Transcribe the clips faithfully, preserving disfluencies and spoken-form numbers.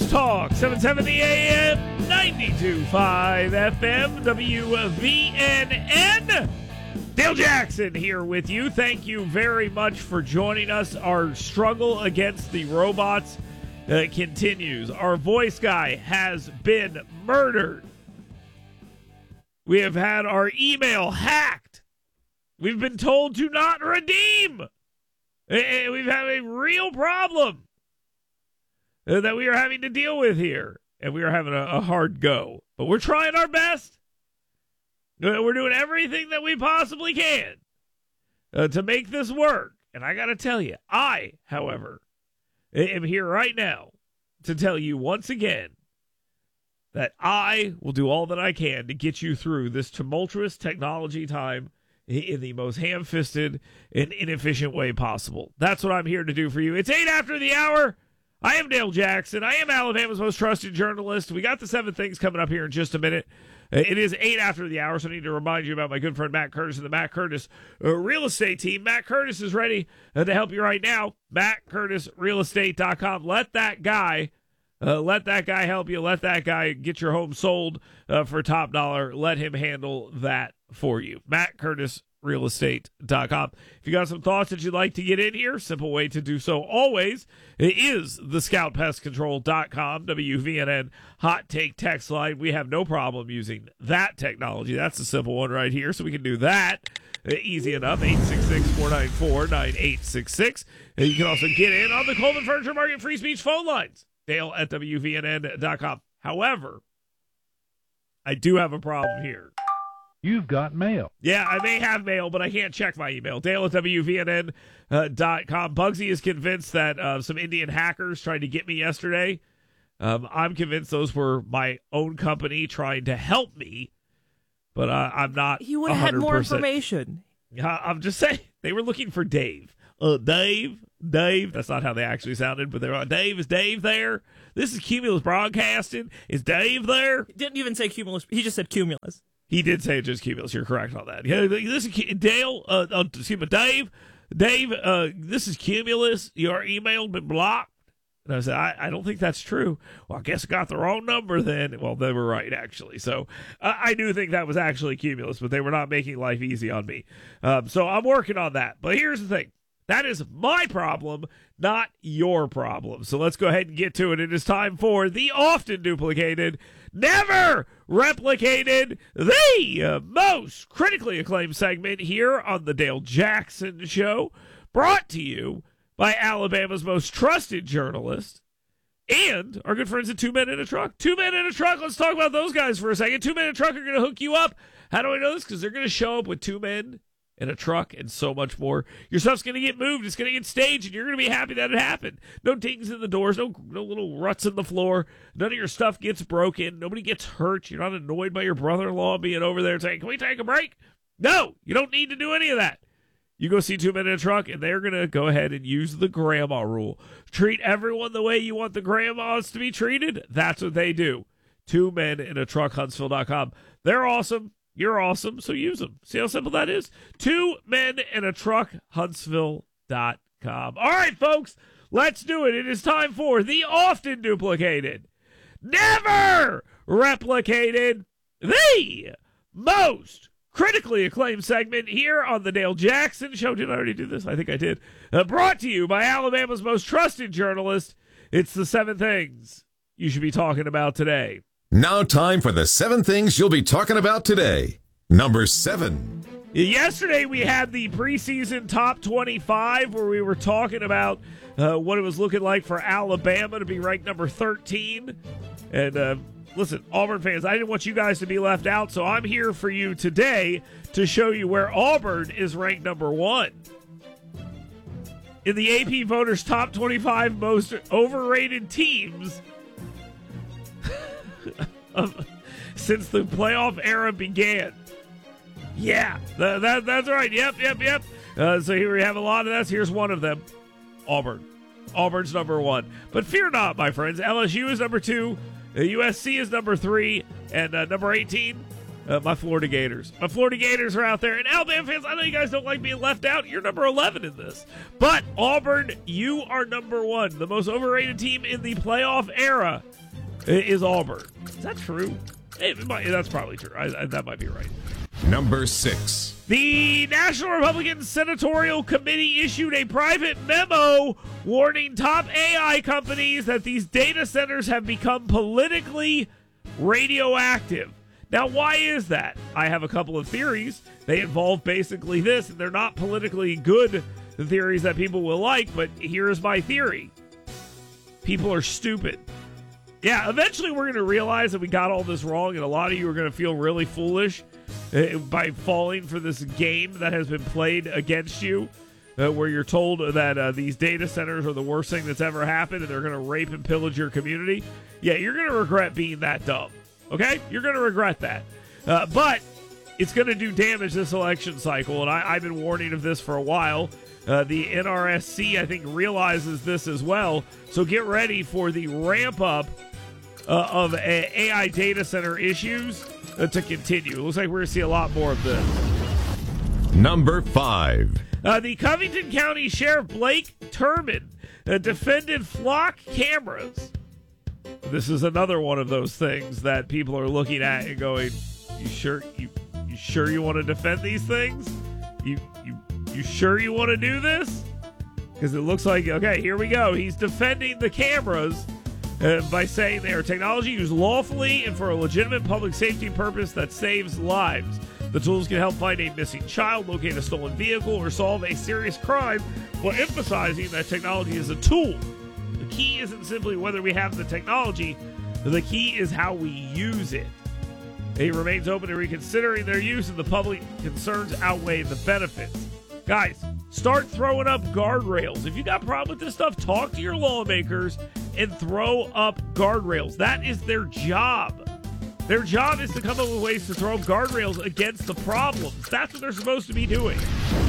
News Talk, seven seventy A M, ninety-two point five F M, W V N N. Dale Jackson here with you. Thank you very much for joining us. Our struggle against the robots uh, continues. Our voice guy has been murdered. We have had our email hacked. We've been told to not redeem. We've had a real problem that we are having to deal with here. And we are having a, a hard go. But we're trying our best. We're doing everything that we possibly can uh, to make this work. And I got to tell you, I, however, am here right now to tell you once again that I will do all that I can to get you through this tumultuous technology time in the most ham-fisted and inefficient way possible. That's what I'm here to do for you. It's eight after the hour. I am Dale Jackson. I am Alabama's most trusted journalist. We got the seven things coming up here in just a minute. It is eight after the hour, so I need to remind you about my good friend Matt Curtis and the Matt Curtis uh, Real Estate Team. Matt Curtis is ready uh, to help you right now. Matt Curtis Real Estate dot com. Let that guy, uh, let that guy help you. Let that guy get your home sold uh, for top dollar. Let him handle that for you. Matt Curtis Real Estate dot com. If you got some thoughts that you'd like to get in here, simple way to do so always is the Scout Pest Control dot com, W V N N hot take text line. We have no problem using that technology. That's a simple one right here, so we can do that. Easy enough, eight six six, four nine four, nine eight six six. You can also get in on the Coleman Furniture Market Free Speech phone lines, Dale at W V N N dot com. However, I do have a problem here. You've got mail. Yeah, I may have mail, but I can't check my email. Dale at W V N N dot com. Bugsy is convinced that uh, some Indian hackers tried to get me yesterday. Um, I'm convinced those were my own company trying to help me, but uh, I'm not. He would have had more information. Uh, I'm just saying, they were looking for Dave. Uh, Dave, Dave. That's not how they actually sounded, but they're like, Dave, is Dave there? This is Cumulus Broadcasting. Is Dave there? He didn't even say Cumulus. He just said Cumulus. He did say just Cumulus. You're correct on that. Yeah, this is Dale. Uh, uh, excuse me, Dave. Dave. Uh, this is Cumulus. Your email been blocked. And I said, I, I don't think that's true. Well, I guess I got the wrong number then. Well, they were right actually. So uh, I do think that was actually Cumulus, but they were not making life easy on me. Um, so I'm working on that. But here's the thing. That is my problem, not your problem. So let's go ahead and get to it. It is time for the often duplicated, never replicated, the uh, most critically acclaimed segment here on the Dale Jackson Show, brought to you by Alabama's most trusted journalist and our good friends at Two Men in a Truck. Two Men in a Truck. Let's talk about those guys for a second. Two Men in a Truck are going to hook you up. How do I know this? Because they're going to show up with two men in a truck and so much more. Your stuff's going to get moved. It's going to get staged, and you're going to be happy that it happened. No dings in the doors, no no little ruts in the floor. None of your stuff gets broken. Nobody gets hurt. You're not annoyed by your brother-in-law being over there saying, can we take a break? No, you don't need to do any of that. You go see Two Men in a Truck, and they're going to go ahead and use the grandma rule. Treat everyone the way you want the grandmas to be treated. That's what they do. Two Men in a Truck, Huntsville dot com. They're awesome. You're awesome, so use them. See how simple that is? Two Men in a Truck, Huntsville dot com. All right, folks, let's do it. It is time for the often duplicated, never replicated, the most critically acclaimed segment here on the Dale Jackson Show. Did I already do this? I think I did. Uh, brought to you by Alabama's most trusted journalist. It's the seven things you should be talking about today. Now time for the seven things you'll be talking about today. Number seven. Yesterday we had the preseason top twenty-five where we were talking about uh, what it was looking like for Alabama to be ranked number thirteen. And uh, listen, Auburn fans, I didn't want you guys to be left out, so I'm here for you today to show you where Auburn is ranked number one. In the A P Voters top twenty-five most overrated teams Of, since the playoff era began. Yeah, that, that, that's right. Yep, yep, yep. Uh, so here we have a lot of that. Here's one of them. Auburn. Auburn's number one. But fear not, my friends. L S U is number two. Uh, U S C is number three. And uh, number eighteen, Uh, my Florida Gators. My Florida Gators are out there. And Alabama fans, I know you guys don't like being left out. You're number eleven in this. But Auburn, you are number one. The most overrated team in the playoff era is Auburn. Is that true? It might, that's probably true. I, I, that might be right. Number six. The National Republican Senatorial Committee issued a private memo warning top A I companies that these data centers have become politically radioactive. Now, why is that? I have a couple of theories. They involve basically this, and they're not politically good theories that people will like, but here's my theory. People are stupid. Yeah, eventually we're going to realize that we got all this wrong, and a lot of you are going to feel really foolish uh, by falling for this game that has been played against you, uh, where you're told that uh, these data centers are the worst thing that's ever happened, and they're going to rape and pillage your community. Yeah, you're going to regret being that dumb. Okay? You're going to regret that. Uh, but it's going to do damage this election cycle, and I, I've been warning of this for a while. Uh, the N R S C, I think, realizes this as well. So get ready for the ramp up uh, of a- AI data center issues uh, to continue. It looks like we're going to see a lot more of this. Number five. Uh, the Covington County Sheriff Blake Turman uh, defended flock cameras. This is another one of those things that people are looking at and going, "You sure you you sure you want to defend these things? You you you sure you want to do this?" Because it looks like, okay, here we go. He's defending the cameras uh, by saying they are technology used lawfully and for a legitimate public safety purpose that saves lives. The tools can help find a missing child, locate a stolen vehicle, or solve a serious crime, while emphasizing that technology is a tool. The key isn't simply whether we have the technology, the key is how we use it. He remains open to reconsidering their use, and the public concerns outweigh the benefits. Guys, start throwing up guardrails. If you got a problem with this stuff, talk to your lawmakers and throw up guardrails. That is their job. Their job is to come up with ways to throw up guardrails against the problems. That's what they're supposed to be doing.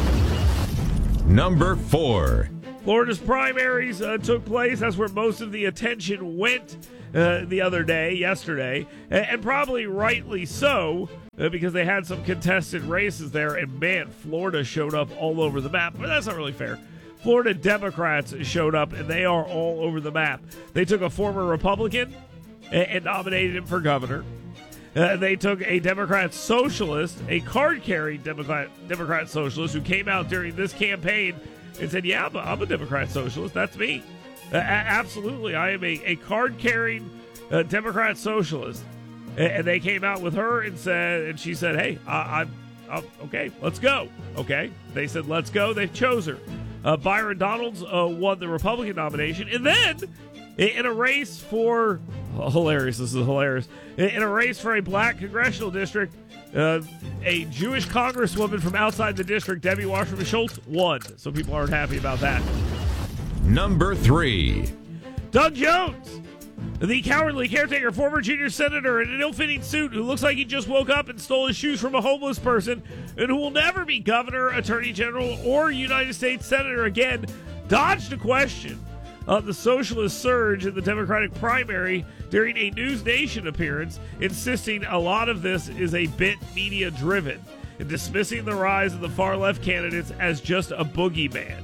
Number four. Florida's primaries uh, took place. That's where most of the attention went uh, the other day, yesterday, and, and probably rightly so, uh, because they had some contested races there, and man, Florida showed up all over the map. But that's not really fair. Florida Democrats showed up, and they are all over the map. They took a former Republican and, and nominated him for governor. Uh, they took a Democrat socialist, a card-carrying Democrat, Democrat socialist who came out during this campaign and said, yeah, I'm a, I'm a Democrat socialist. That's me. Uh, a- absolutely. I am a, a card-carrying uh, Democrat socialist. And, and they came out with her and said, and she said, hey, I, I'm, I'm okay, let's go. Okay. They said, let's go. They chose her. Uh, Byron Donalds uh, won the Republican nomination. And then in a race for, oh, hilarious, this is hilarious, in a race for a black congressional district, Uh, a Jewish congresswoman from outside the district, Debbie Wasserman Schultz, won. So people aren't happy about that. Number three. Doug Jones, the cowardly caretaker, former junior senator in an ill-fitting suit who looks like he just woke up and stole his shoes from a homeless person and who will never be governor, attorney general, or United States senator again, dodged a question on the socialist surge in the Democratic primary during a News Nation appearance, insisting a lot of this is a bit media-driven and dismissing the rise of the far-left candidates as just a boogeyman.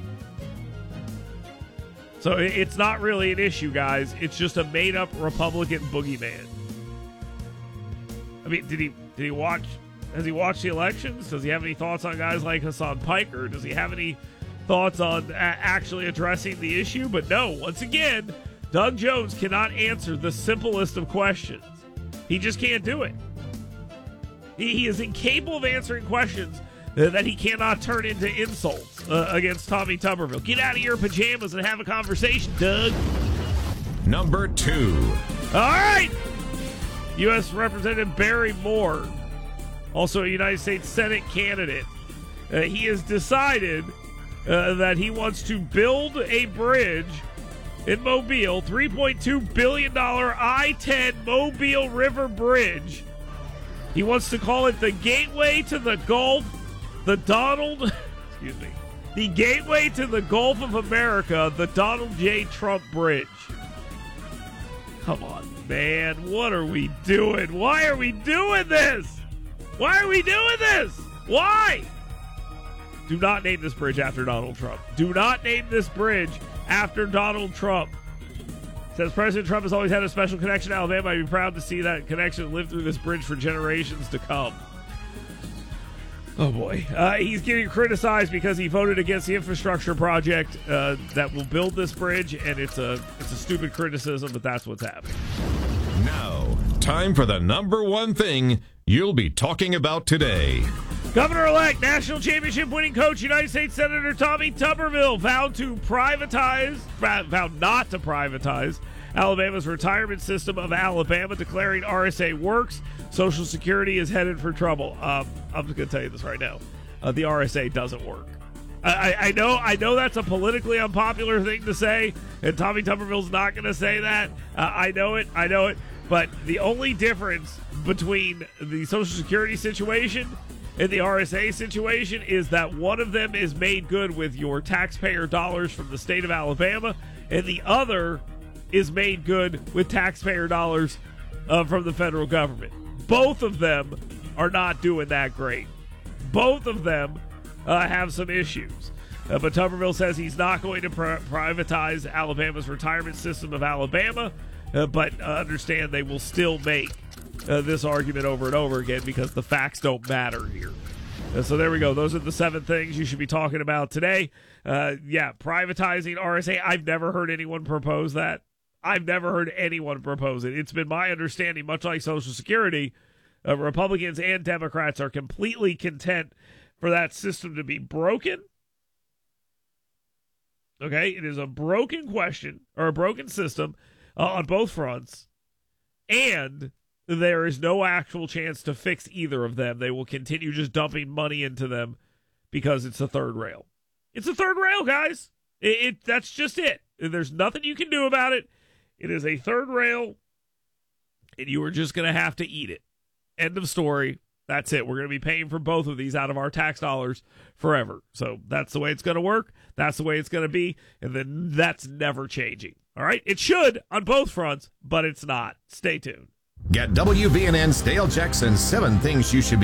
So it's not really an issue, guys. It's just a made-up Republican boogeyman. I mean, did he did he watch? Has he watched the elections? Does he have any thoughts on guys like Hassan Piker? Does he have any thoughts on a- actually addressing the issue? But no, once again, Doug Jones cannot answer the simplest of questions. He just can't do it. He, he is incapable of answering questions uh, that he cannot turn into insults uh, against Tommy Tuberville. Get out of your pajamas and have a conversation, Doug. Number two. All right. U S Representative Barry Moore, also a United States Senate candidate. Uh, he has decided uh, that he wants to build a bridge in Mobile, three point two billion dollars I ten Mobile River Bridge. He wants to call it the Gateway to the Gulf, the Donald, excuse me, the Gateway to the Gulf of America, the Donald J. Trump Bridge. Come on, man. What are we doing? Why are we doing this? Why are we doing this? Why? Do not name this bridge after Donald Trump. Do not name this bridge after Donald Trump. Says President Trump has always had a special connection to Alabama. I'd be proud to see that connection live through this bridge for generations to come. Oh, boy. Uh, he's getting criticized because he voted against the infrastructure project uh, that will build this bridge, and it's a it's a stupid criticism, but that's what's happening. Now, time for the number one thing you'll be talking about today. Governor-elect, national championship winning coach, United States Senator Tommy Tuberville vowed to privatize, vowed not to privatize Alabama's retirement system of Alabama, declaring R S A works. Social Security is headed for trouble. Um, I'm just going to tell you this right now. Uh, the R S A doesn't work. I, I, I know I know that's a politically unpopular thing to say, and Tommy Tuberville's not going to say that. Uh, I know it. I know it. But the only difference between the Social Security situation and the R S A situation is that one of them is made good with your taxpayer dollars from the state of Alabama, and the other is made good with taxpayer dollars uh, from the federal government. Both of them are not doing that great. Both of them uh, have some issues. Uh, but Tuberville says he's not going to pri- privatize Alabama's retirement system of Alabama, uh, but uh, understand they will still make uh, this argument over and over again because the facts don't matter here. Uh, so there we go. Those are the seven things you should be talking about today. Uh, yeah, privatizing R S A. I've never heard anyone propose that. I've never heard anyone propose it. It's been my understanding, much like Social Security, uh, Republicans and Democrats are completely content for that system to be broken. Okay, it is a broken question, or a broken system uh, on both fronts, and there is no actual chance to fix either of them. They will continue just dumping money into them because it's a third rail. It's a third rail, guys. It, it that's just it. There's nothing you can do about it. It is a third rail, and you are just going to have to eat it. End of story. That's it. We're going to be paying for both of these out of our tax dollars forever. So that's the way it's going to work. That's the way it's going to be. And then that's never changing. All right? It should on both fronts, but it's not. Stay tuned. Get W V N N's Dale Jackson seven Things You Should Be